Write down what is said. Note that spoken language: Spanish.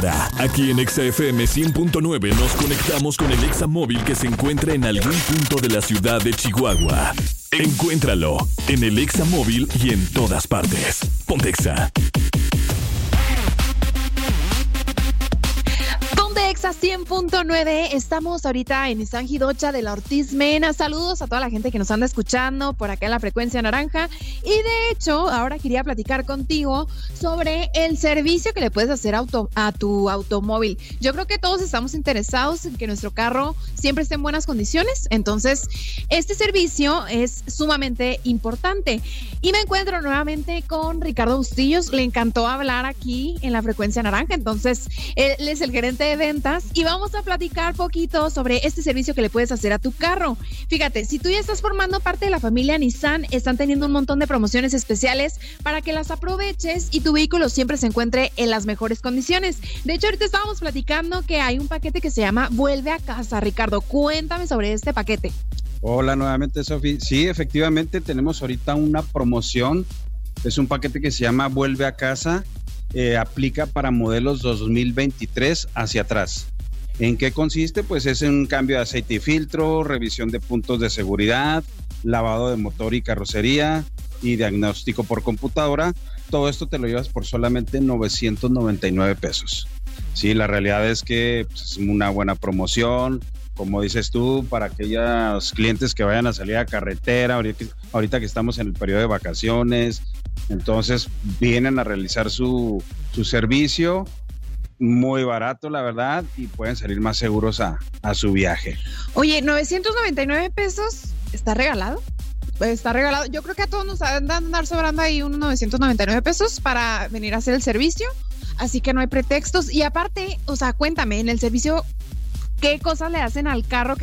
Ahora, aquí en Exa FM 100.9 nos conectamos con el Exa móvil que se encuentra en algún punto de la ciudad de Chihuahua. Encuéntralo en el Exa móvil y en todas partes. Ponte Exa. Exa 100.9, estamos ahorita en San Jidocha de la Ortiz Mena. Saludos a toda la gente que nos anda escuchando por acá en la frecuencia naranja. Y de hecho, ahora quería platicar contigo sobre el servicio que le puedes hacer a tu automóvil. Yo creo que todos estamos interesados en que nuestro carro siempre esté en buenas condiciones. Entonces, este servicio es sumamente importante. Y me encuentro nuevamente con Ricardo Bustillos. Le encantó hablar aquí en la frecuencia naranja. Entonces, él es el gerente de ventas y vamos a platicar poquito sobre este servicio que le puedes hacer a tu carro. Fíjate, si tú ya estás formando parte de la familia Nissan, están teniendo un montón de promociones especiales para que las aproveches y tu vehículo siempre se encuentre en las mejores condiciones. De hecho, ahorita estábamos platicando que hay un paquete que se llama Vuelve a Casa. Ricardo, cuéntame sobre este paquete. Hola nuevamente, Sofi. Sí, efectivamente tenemos ahorita una promoción. Es un paquete que se llama Vuelve a Casa. Aplica para modelos 2023 hacia atrás. ¿En qué consiste? Pues es un cambio de aceite y filtro, revisión de puntos de seguridad, lavado de motor y carrocería y diagnóstico por computadora. Todo esto te lo llevas por solamente 999 pesos. Sí, la realidad es que pues, es una buena promoción, como dices tú, para aquellos clientes que vayan a salir a carretera, ahorita que estamos en el periodo de vacaciones. Entonces vienen a realizar su servicio muy barato, la verdad, y pueden salir más seguros a su viaje. Oye, 999 pesos, ¿está regalado? Está regalado. Yo creo que a todos nos van a andar sobrando ahí unos 999 pesos para venir a hacer el servicio, así que no hay pretextos. Y aparte, o sea, cuéntame, en el servicio, ¿qué cosas le hacen al carro